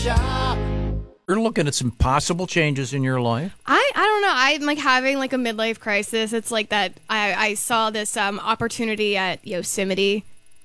shop. You're looking at some possible changes in your life. I don't know. I'm like having like a midlife crisis. It's like that I saw this opportunity at Yosemite